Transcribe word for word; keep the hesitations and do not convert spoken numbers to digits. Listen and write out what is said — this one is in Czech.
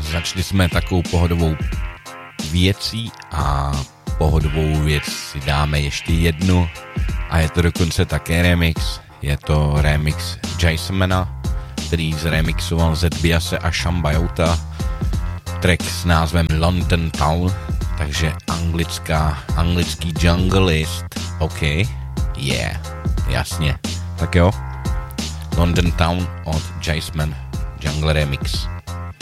začali jsme takovou pohodovou věcí a pohodovou věc si dáme ještě jednu a je to dokonce také remix. Je to remix Jasemana, který zremixoval Zedbiase a Shambayouta. Track s názvem London Town, takže anglická, anglický junglist. OK, yeah, jasně. Tak jo, London Town od Jaseman, Jungle Remix.